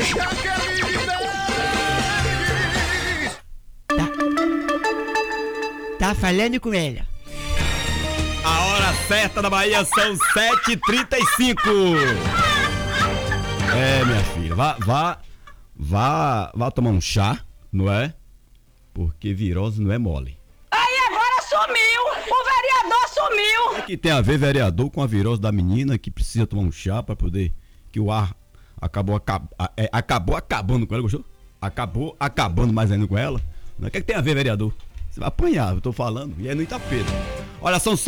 Tá falando com ela. A hora certa da Bahia são 7h35. É, minha filha, vá tomar um chá, não é? Porque virose não é mole. Aí agora sumiu, o vereador sumiu. O que tem a ver vereador com a virose da menina que precisa tomar um chá pra poder, que o ar acabou acabando com ela, gostou? Acabou acabando mais ainda com ela. O que tem a ver vereador? Você vai apanhar, eu tô falando, e é no Itapeda. Olha, são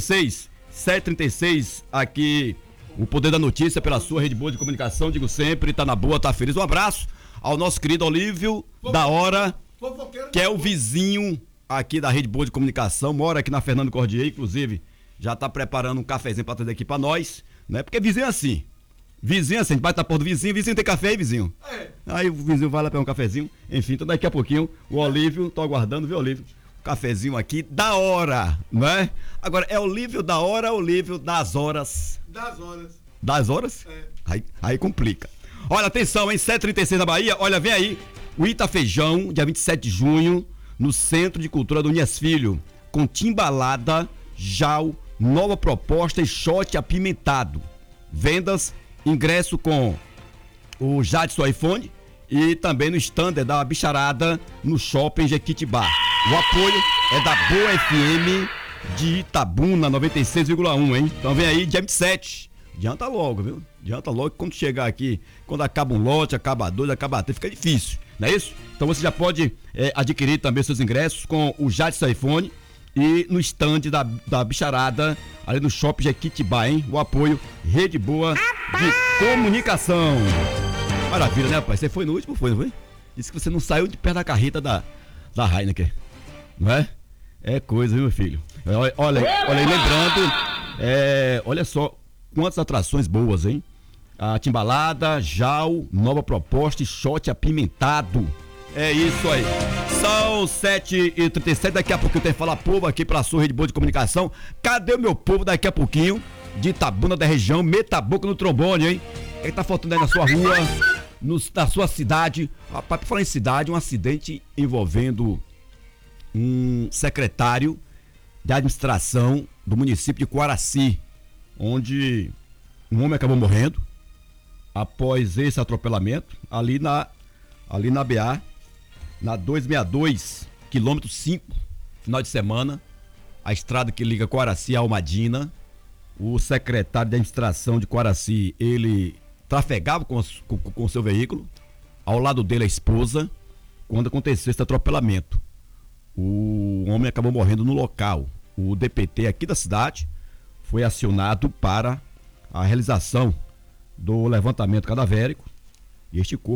7h36 aqui, o Poder da Notícia pela sua rede boa de comunicação, digo sempre, tá na boa, tá feliz. Um abraço ao nosso querido Olívio da Hora, que é o vizinho aqui da rede boa de comunicação, mora aqui na Fernando Cordier, inclusive, já tá preparando um cafezinho pra trazer aqui pra nós, né? Porque vizinho é assim, a gente bate na porta do vizinho tem café aí, vizinho? É. Aí o vizinho vai lá pegar um cafezinho, enfim, então daqui a pouquinho o Olívio, tô aguardando, viu, Olívio? Cafezinho aqui da hora, não é? Agora, é Olívio da Hora ou Olívio das Horas? Das horas. Das horas? É. Aí complica. Olha, atenção, hein? 7h36 da Bahia. Olha, vem aí o Itafeijão, dia 27 de junho, no Centro de Cultura do Unias Filho, com timbalada, jau, nova proposta e shot apimentado. Vendas, ingresso com o Jadson iPhone e também no stand da Bicharada no Shopping Jequitibá. O apoio é da Boa FM de Itabuna 96,1, hein? Então vem aí, dia 27. Adianta logo, viu? Adianta logo que quando chegar aqui, quando acaba um lote, acaba dois, acaba três, fica difícil, não é isso? Então você já pode adquirir também seus ingressos com o Jadson iPhone e no stand da Bicharada, ali no Shopping Jequitibá, hein? O apoio Rede Boa de Comunicação. Maravilha, né, rapaz? Você foi no último, não foi? Disse que você não saiu de perto da carreta da Heineken, não é? É coisa, viu, meu filho? Olha aí, lembrando, olha só quantas atrações boas, hein? A timbalada, jau, nova proposta e shot apimentado. É isso aí. São 7h37, daqui a pouquinho tem que falar povo aqui pra sua rede boa de comunicação. Cadê o meu povo daqui a pouquinho? De Itabuna da região, meta a boca no trombone, hein? O que tá faltando aí na sua rua, na sua cidade? Rapaz, pra falar em cidade, um acidente envolvendo um secretário de administração do município de Coaraci, onde um homem acabou morrendo após esse atropelamento ali na BA, na 262, quilômetro 5, final de semana, a estrada que liga Coaraci a Almadina. O secretário de administração de Coaraci, ele trafegava com o seu veículo, ao lado dele a esposa, quando aconteceu esse atropelamento. O homem acabou morrendo no local. O DPT aqui da cidade foi acionado para a realização do levantamento cadavérico e este corpo